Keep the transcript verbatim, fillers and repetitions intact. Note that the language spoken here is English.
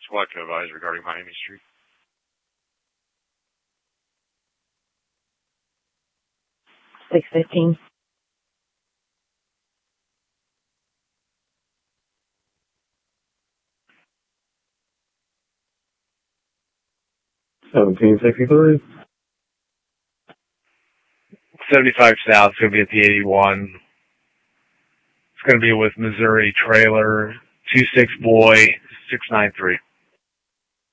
Squad can advise regarding Miami Street. six fifteen. seventeen sixty-three. seventy-five South is going to be at the eighty-one. It's going to be with Missouri Trailer, two six Boy, six nine three.